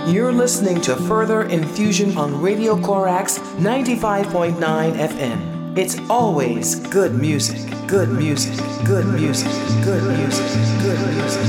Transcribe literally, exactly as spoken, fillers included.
You're listening to Further Infusion on Radio Corax ninety-five point nine F M. It's always good music, good music, good music, good music, good music.